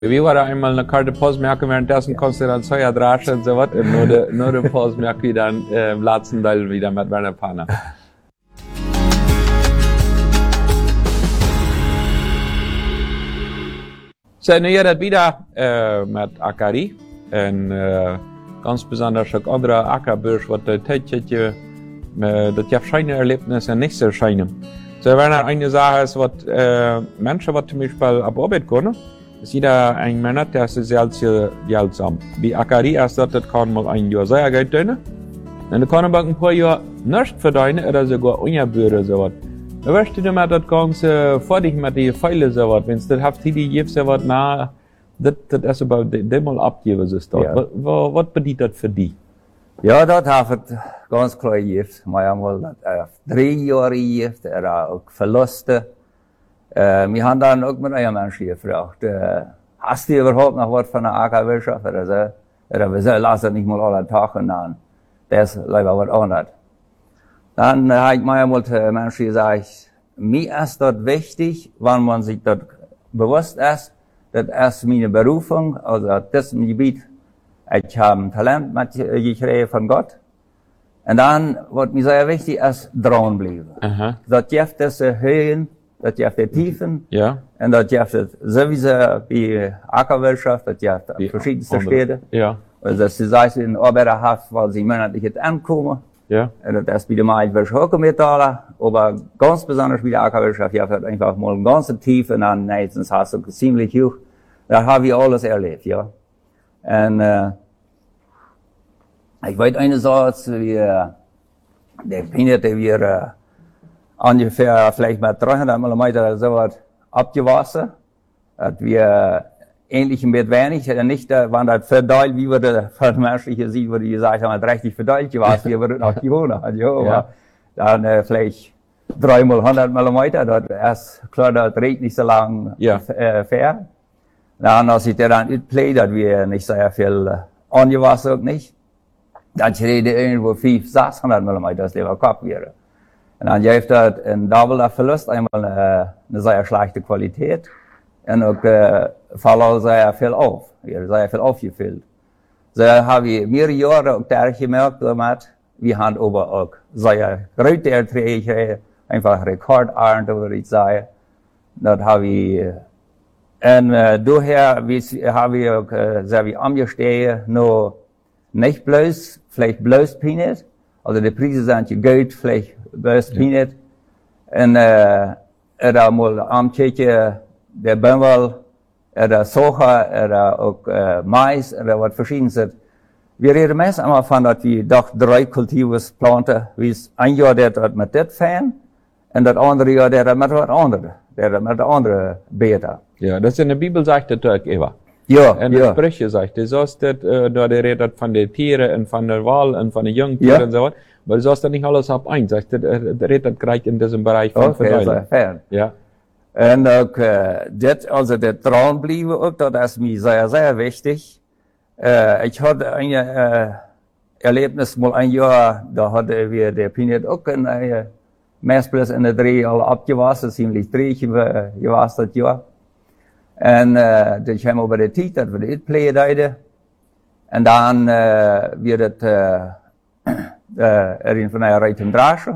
Wir waren einmal eine Karte Post merken, währenddessen konntest du dann Zeuer draschen und so was. Und nur der Post merkt wieder im letzten Teil wieder mit meiner Partner. So, nu hier das wieder mit Akari. Und ganz besonders auch andere Ackerbürs, was das Tätchen, das ja scheine Erlebnisse nicht so scheine. So, wenn eine Sache ist, was Menschen, was zum Beispiel ab Arbeit kommen, ist jeder ein Mann, der ist sehr seltsam. Wie Akari erst das kann mal ein Jahr sehr Geld tun. Und dann kann man ein paar Jahre nicht verdienen oder sogar ungebühren so was. Da wirst du mal das Ganze fertig mit den Pfeilen so was. Wenn es das habt, die gibst so was nach, das ist aber dem mal abgeben, so ist das. Ja. Was bedeutet das für die? Ja, dat heeft het ganz klar gegeven. Maar ja, dat 3 Jahre gegeven, er ook verlusten. Wir haben dann auch mit einem Menschen gefragt, hast du überhaupt noch was von der Ackerwirtschaft? Oder so? Oder wir lassen das nicht mal alle Tage an. Das ist leider was anderes. Dann habe ich mir mal den Menschen gesagt, mir ist das wichtig, wenn man sich das bewusst ist, das ist meine Berufung, also das ist mein Gebiet. Ich habe ein Talent gekriegt von Gott. Und dann, was mir sehr wichtig ist, dranbleiben. Das gibt es Höhen, das gibt es Tiefen. Ja. Und das gibt es sowieso wie Ackerwirtschaft, das gibt es verschiedenste Städte. Ja. Also das ist in Arbeiterhaft, weil sie monatlich jetzt ankommen. Ja. Und das ist bei der Milchwirtschaft auch mittlerweile. Aber ganz besonders bei der Ackerwirtschaft, ja, hat einfach mal eine ganze Tiefe, und dann meistens hast du ziemlich hoch. Da habe ich alles erlebt, ja. Und, ich weiß eine Sache, der Peanut, der wir ungefähr vielleicht mal 300 Millimeter so was abgewaschen, dass wir ähnlich mit wenig, nicht, waren das verdeilt, wie wir das von menschlichen sieht, wo die gesagt haben, richtig verdeilt gewaschen, wir würden auch gewohnt haben, ja, aber dann vielleicht 3 mal 100 Millimeter, das ist klar, das regt nicht so lang fair. Dann, als ich dann utplayed, dass wir nicht sehr viel angewaschen auch nicht. Dann kriege ich irgendwo 500, 600 Millimeter, das lieber Kopf wäre. Und dann gibt das ein doubler Verlust, einmal eine sehr schlechte Qualität. Und auch, fallen sehr viel auf. Sehr viel aufgefüllt. So habe ich mehrere Jahre auch da gemerkt, wir haben aber auch sehr große Erträge, einfach Rekordernte, würde ich sagen. Das habe ich, und daher habe ich auch sehr wie angestellt, nur nicht bloß, vielleicht bloß Peanut, also die Preise sind ja gut, vielleicht bloß Peanut. Und da mal amtliche, der Bömmel, der Soja, oder auch Mais, oder was verschiedenes. Wir reden meist einmal von, dass wir doch 3 Kultivus planten, wie es ein Jahr der mit das fern, und das andere Jahr der mit was anderes, der mit andere Beete. Ja, das in der Bibel sagt das auch immer. Ja, und die Sprüche sagt, du sagst das, da der redet von den Tieren und von der Wahl und von den Jungtieren und so was, aber du sagst das nicht alles ab eins, sagst, der redet gleich in diesem Bereich von Verteilen. Ja. Und auch, also der dranbleiben auch, das ist mir sehr, sehr wichtig. Ich hatte ein Erlebnis mal ein Jahr, da hatten wir der Peanut auch meistens in der Dreh alle abgewaschen, ziemlich dreckig gewaschen das Jahr. Und dann haben wir bei der Zeit, dass wir das Play deuten. Und dann wird das von einer Reitung draschen.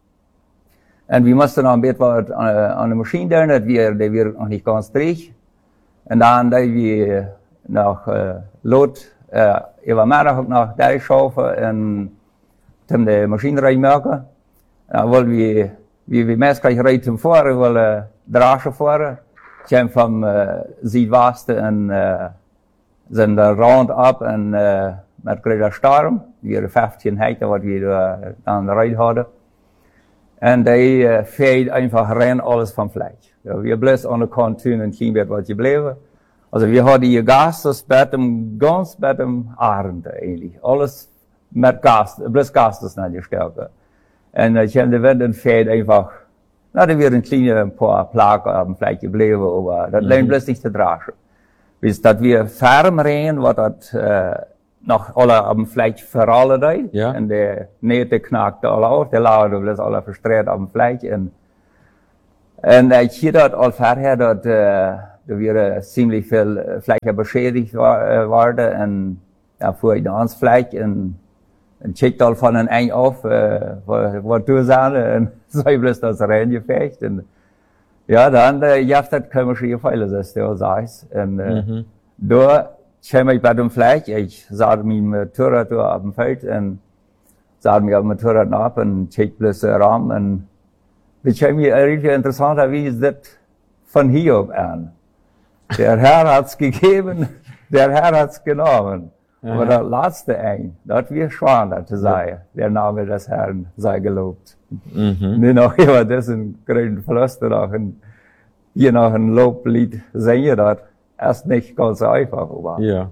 Und wir mussten noch ein bisschen was an der Maschine tun, der wird noch nicht ganz dreckig. Und dann, da wir nach Lot, über Mittag nach der schaffen und die Maschine reinmerken. Dann wollen wir meistens Reitung fahren, wollen draschen fahren. Ich komme vom Südwesten und sind da Rand ab und mit großer Sturm, wir 15 Hektar, was wir da dann rein hatten. Und die fehlt einfach rein alles vom Fleisch. Ja, wir bloß an der Kantine und kein wird was geblieben. Also wir hatten hier Gas, das ganz bei dem Abend eigentlich. Alles mit Gas, bloß Gas ist nicht gestärkt. Und ich habe die Wände fehlt einfach. Na, da wird ein paar Plagen am Fleisch geblieben, aber das lernt bloß nicht zu draschen. Bis, dass wir ferm rein, was das, noch alle am Fleisch verrollen da. Ja. Und der Nähte knackt alle auf, der lauert bloß alle verstreut am Fleisch. Und ich hier dort all vorher, dass, da wäre ziemlich viel Fläche beschädigt worden und ja, fuhr ich ans Fleck und checkt all von ein auf, wo du sagst, und so bloß das Renngefecht und ja, dann, jaft das komische Gefälle, das du sagst, und da kam ich bei dem Fleck, ich sah mein Motorrad da auf dem Feld und sah mir auf dem Motorrad ab und checkt bloß den Raum und das war mir richtig interessant, wie ist das von Hiob an. Der Herr hat's gegeben, der Herr hat's genommen. Aber das letzte ein, das wird schwanger zu sein. Der Name des Herrn sei gelobt. Nicht noch immer, das ist ein grünen Fluss, hier noch ein Loblied singen, das ist nicht ganz einfach. Aber. Ja.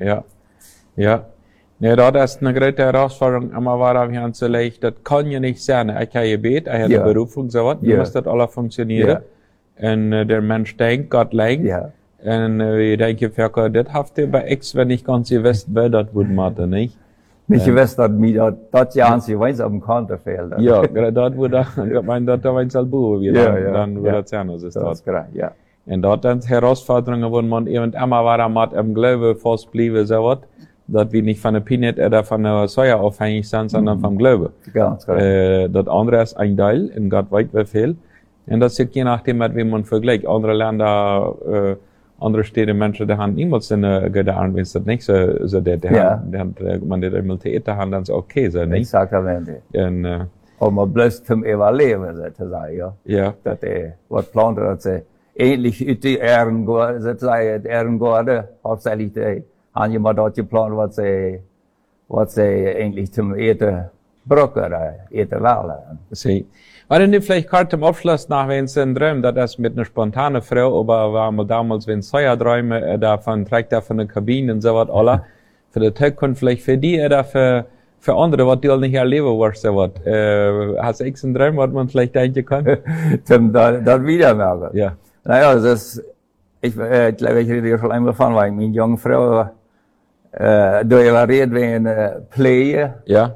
Ja, das ist eine große Herausforderung, aber war wir zu leicht, das kann ja nicht sein. Ich habe gebet, ich habe eine Berufung, so was, muss das alles funktionieren. Und der Mensch denkt, Gott lenkt. Und ich denke, das habt ihr bei X, wenn ich ganz gewusst wäre, das würde man nicht. Nicht gewusst, dass mir das ja an sich auf dem Konto fehlt. Ja, das würde, ich meine, das da ein Salbu, dann würde das ja noch so das ja. Und dort dann Herausforderungen, wo man eben immer war, mit im Glaube fast bliebe, so was, dass wir nicht von der Peanut oder von der Soja abhängig sind, sondern vom Glaube. Ganz das andere ist ein Teil, in Gott weit wie viel. Und das ist je nachdem, wie man vergleicht. Andere Länder, andere Städte, Menschen, die haben niemals eine gute Ahnung, wenn es das nicht so man das immer Theater haben, dann ist okay, so nicht? Exaktamente. Und, aber bloß zum Überleben, sozusagen, ja. Ja. Das was plant, dass sie ähnlich ut i Ehrengård, sozusagen, Ehrengård, hauptsächlich, haben jemand dort geplant, was sie eigentlich zum Eten brauchen, oder Eten wählen. Sie. War denn vielleicht gerade zum Abschluss nach, wenn es ein Traum, das mit einer spontanen Frau, aber war mal damals, wenn es Feuerträume, davon trägt er von der Kabine und so was, alle, für die Zukunft, vielleicht für die, oder für andere, was die all nicht erleben, was so was. Hast du einen Traum, was man vielleicht denken kann? Zum, das wiedermerken. Ja. Naja, ich glaube, ich rede hier schon einmal von, weil meine junge Frau, door überredet werden, Pflege. Ja.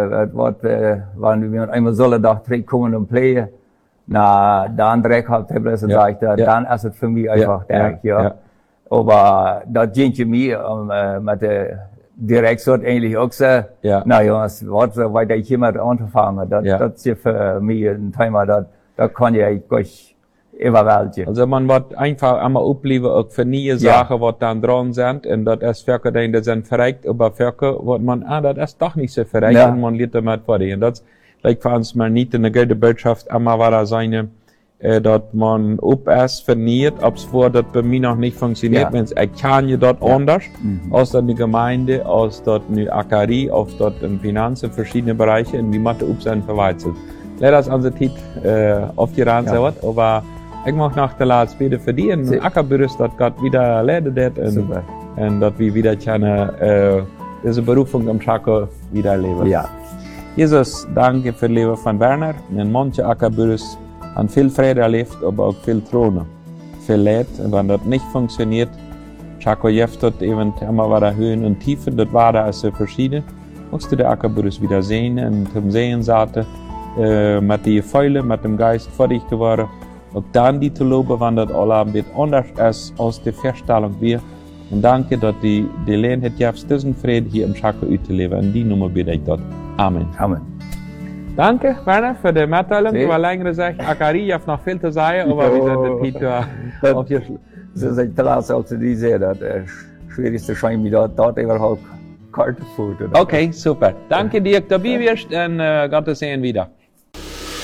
Wann wir einmal sollen Tag kommen und Pflege. Na, dann direkt halt Tablet und sagt, dann ist es für mich einfach direkt, ja. Aber das dient mir, mit der Direktion eigentlich auch so. Ja. Na, Jungs, was weiter ich hier mit anfangen, das ist für mich ein Thema, das kann ich gleich überwältigen. Also man wird einfach einmal aufbleiben, auch für neue Sachen, was dann dran sind, und das ist Völker, die sind verreckt, aber Völker, wo man, das ist doch nicht so verreckt, und man lernt damit vor dir. Und das, vielleicht für uns mal nicht eine gute Botschaft, einmal war das eine, dass man ob es verniert, ob es vor, das bei mir noch nicht funktioniert, wenn es kann ja dort anders, aus der Gemeinde, aus dort eine Akademie, aus dort in Finanzen, verschiedene Bereiche, und wie man da ob sein verweizt. Leider ist unser Titel, auf die Rand, aber ich mag nach der Laats beten für die und Ackerbüros, dass Gott wieder leidet und dass wir wieder diese Berufung am Schako wieder erleben. Ja. Jesus, danke für das Leben von Werner. In manche Ackerbüros haben viel Friede erlebt, aber auch viel Throne, viel Leid. Und wenn das nicht funktioniert, Schako jeft dort eben immer wieder Höhen und Tiefen, das war da also verschieden. Musst du die Ackerbüros wieder sehen und zum Sehen sagte, mit die Fäule, mit dem Geist vor dich geworden. Und dann die zu loben, wenn das alle ein bisschen anders ist, aus der Feststellung wir. Und danke, dass die Lehn hat jetzt diesen Frieden hier im Schako zu leben. Und die Nummer bitte ich dort. Amen. Amen. Danke, Werner, für die Mitteilung. Ich war länger gesagt, Akari, ich habe noch viel zu sagen, aber wir sind den Titel aufgeschlossen. Das ist ein Klasse, als die sehen, das schwierigste scheint mir dort überhaupt Karte. Okay, super. Danke dir, dabei wirst, und Gott sehen wieder.